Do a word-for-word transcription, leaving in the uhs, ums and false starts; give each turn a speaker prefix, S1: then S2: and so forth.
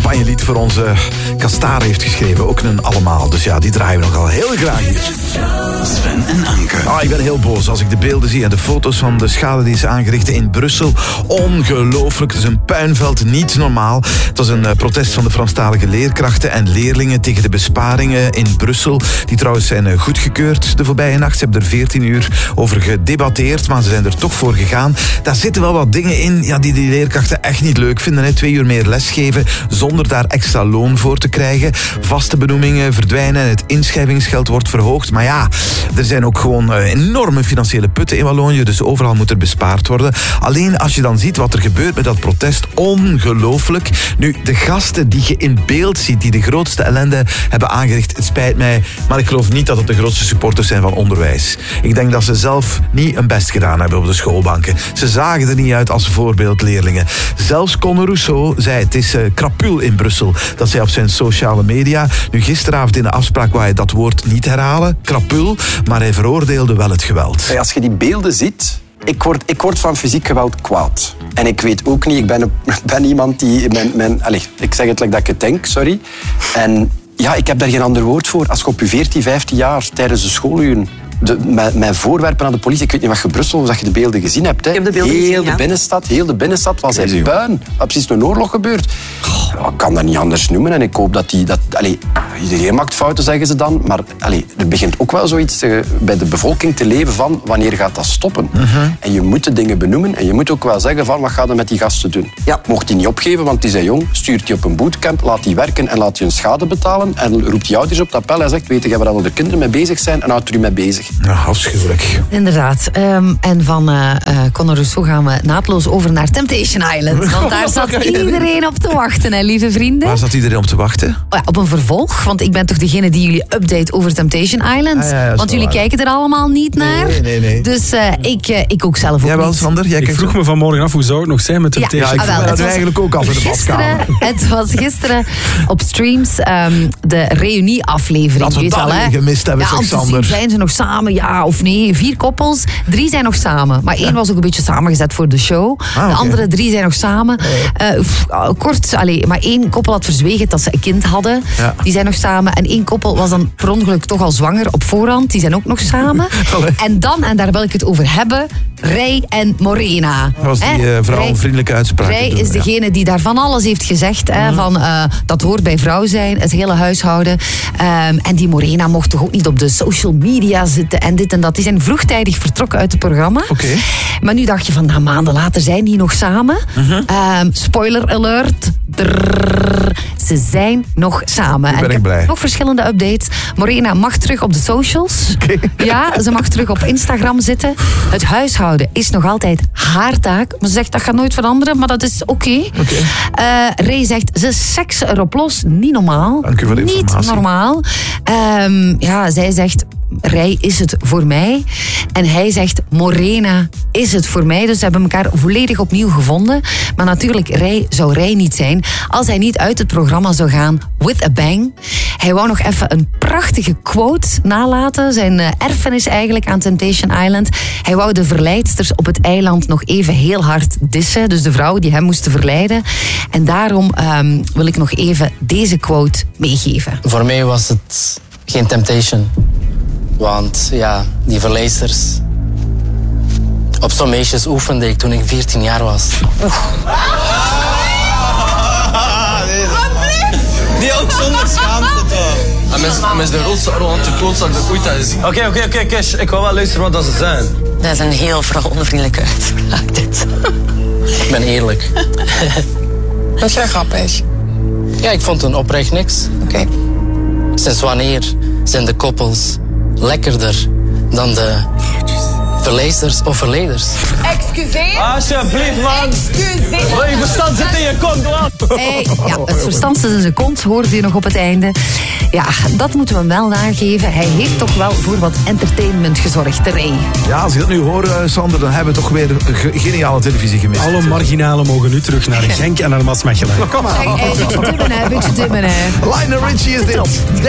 S1: campagnelied voor onze Kastaar heeft geschreven. Ook een allemaal. Dus ja, die draaien we nogal heel graag hier.
S2: Sven en Anke.
S1: Ah, ik ben heel boos als ik de beelden zie en de foto's van de schade die is aangericht in Brussel. Ongelooflijk. Het is een puinveld. Niet normaal. Het was een uh, protest van de Franstalige leerkrachten en leerlingen tegen de besparingen in Brussel. Die trouwens zijn uh, goedgekeurd de voorbije nacht. Ze hebben er veertien uur over gedebatteerd, maar ze zijn er toch voor gegaan. Daar zitten wel wat dingen in ja, die die leerkrachten echt niet leuk vinden. Hè. Twee uur meer lesgeven zonder daar extra loon voor te krijgen. Vaste benoemingen verdwijnen en het inschrijvingsgeld wordt verhoogd. Maar ja, er zijn ook gewoon uh, enorme financiële putten in Wallonië, dus overal moet er bespaard worden. Alleen als je dan ziet wat er gebeurt met dat protest, ongelooflijk. Nu, de gasten die je in beeld ziet, die de grootste ellende hebben aangericht, het spijt mij, maar ik geloof niet dat het de grootste supporters zijn van onderwijs. Ik denk dat ze zelf niet hun best gedaan hebben op de schoolbanken. Ze zagen er niet uit als voorbeeldleerlingen. Zelfs Conor Rousseau zei, het is uh, krapul in Brussel. Dat zei op zijn sociale media. Nu, gisteravond in de afspraak wou hij dat woord niet herhalen, krapul, maar hij veroordeelde wel het geweld.
S3: Hey, als je die beelden ziet, ik word, ik word van fysiek geweld kwaad. En ik weet ook niet, ik ben, een, ben iemand die... Mijn, mijn, allez, ik zeg het like dat ik het denk, sorry. En ja, ik heb daar geen ander woord voor. Als je op je veertien, vijftien jaar tijdens de schooluren... De, mijn, mijn voorwerpen aan de politie, ik weet niet wat je Brussel, of je de beelden gezien hebt. Hè.
S4: Ik heb de beelden
S3: heel,
S4: gezien,
S3: de
S4: ja.
S3: binnenstad, heel de binnenstad was in puin. Dat precies een oorlog gebeurd. Ja, ik kan dat niet anders noemen en ik hoop dat die... Dat, allez, iedereen maakt fouten, zeggen ze dan, maar allez, er begint ook wel zoiets uh, bij de bevolking te leven van wanneer gaat dat stoppen. Uh-huh. En je moet de dingen benoemen en je moet ook wel zeggen van wat gaat er met die gasten doen. Ja. Mocht die niet opgeven, want die zijn jong, stuurt die op een bootcamp, laat die werken en laat die hun schade betalen en roept die ouders op het appel en zegt, weet je waar al de kinderen mee bezig zijn en houdt er u mee bezig.
S1: Ja, afschuwelijk.
S4: Inderdaad. Um, en van uh, uh, Conor Rousseau gaan we naadloos over naar Temptation Island. Want daar zat iedereen op te wachten, hè, lieve vrienden.
S1: Waar zat iedereen op te wachten?
S4: Oh ja, op een vervolg, want ik ben toch degene die jullie update over Temptation Island.
S1: Ah, ja, ja,
S4: want jullie
S1: waar.
S4: kijken er allemaal niet naar.
S1: Nee, nee, nee.
S4: Dus uh, ik, uh, ik ook zelf ook
S1: Jij wel,
S4: niet.
S1: Sander? Jij
S5: Ik vroeg me vanmorgen af, hoe zou het nog zijn met Temptation?
S1: Ja, ik
S4: ah, wel,
S1: vroeg me dat
S4: het was
S1: eigenlijk ook af in de
S4: gisteren,
S1: badkamer.
S4: Het was gisteren op streams um, de reunieaflevering.
S1: Dat we
S4: weet
S1: dat
S4: wel, hè?
S1: weer gemist hebben,
S4: ja,
S1: zeg,
S4: om te
S1: Sander.
S4: zien, zijn ze nog samen, ja of nee? Vier koppels, drie zijn nog samen. Maar één ja. was ook een beetje samengezet voor de show.
S1: Ah,
S4: de
S1: okay.
S4: andere drie zijn nog samen. Uh, pff, kort, allez, maar één koppel had verzwegen dat ze een kind hadden. Ja. Die zijn nog samen. En één koppel was dan per ongeluk toch al zwanger op voorhand. Die zijn ook nog samen. En dan, en daar wil ik het over hebben, Rey en Morena.
S1: Dat was die uh, vrouwenvriendelijke uitspraak.
S4: Rey is ja. degene die daar van alles heeft gezegd. Hè, mm. van, uh, dat hoort bij vrouw zijn, het hele huishouden. Um, en die Morena mocht toch ook niet op de social media zitten en dit en dat. Die zijn vroegtijdig vertrokken uit het programma.
S1: Okay.
S4: Maar nu dacht je van, nou, maanden later zijn die nog samen. Uh-huh. Um, spoiler alert. Drrr, ze zijn nog samen.
S1: Nu ben
S4: en ik
S1: ik
S4: heb
S1: blij.
S4: nog verschillende updates. Morena mag terug op de socials. Okay. Ja, ze mag terug op Instagram zitten. Het huishouden is nog altijd haar taak. Maar ze zegt, dat gaat nooit veranderen, maar dat is oké. Okay. Okay. Uh, Rey zegt, ze seksen erop los. Niet normaal.
S1: Dank u voor de informatie.
S4: Niet normaal. Um, ja, zij zegt, Rey is het voor mij. En hij zegt, Morena is het voor mij. Dus ze hebben elkaar volledig opnieuw gevonden. Maar natuurlijk, Rey zou Rey niet zijn als hij niet uit het programma zou gaan with a bang. Hij wou nog even een prachtige quote nalaten. Zijn uh, erfenis eigenlijk aan Temptation Island. Hij wou de verleidsters op het eiland nog even heel hard dissen. Dus de vrouwen die hem moesten verleiden. En daarom um, wil ik nog even deze quote meegeven.
S6: Voor mij was het geen Temptation. Want ja, die verleidsters... Op zo'n meisjes oefende ik toen ik veertien jaar was.
S7: Die ook zonder schaamte toch?
S8: Hij is de grootste arrogante klootzak dat ik ooit heb gezien.
S7: Oké, oké, oké, Kesh. Ik wil wel luisteren wat dat ze zijn.
S9: Dat is een heel vrouwonvriendelijke uitspraak, dit.
S6: Ik ben eerlijk.
S9: Dat is wel grappig.
S6: Ja, ik vond een oprecht niks.
S9: Oké. Okay.
S6: Sinds wanneer zijn de koppels lekkerder dan de verleidsters of verleders?
S9: Excuseer?
S7: Alsjeblieft, man.
S9: Excuseer.
S7: Wil je verstand zit in je kont, man.
S4: Hey, ja, het verstand zit in zijn kont, hoorde je nog op het einde. Ja, dat moeten we hem wel nageven. Hij heeft toch wel voor wat entertainment gezorgd, de Rey.
S1: Ja, als je dat nu hoort, Sander, dan hebben we toch weer ge- geniale televisie gemist.
S5: Alle marginalen mogen nu terug naar Genk en naar Maasmechelen.
S1: Kom maar.
S4: Hey, hey, beetje dimmen, hè, beetje dimmen, hè.
S1: Lionel Richie is dit.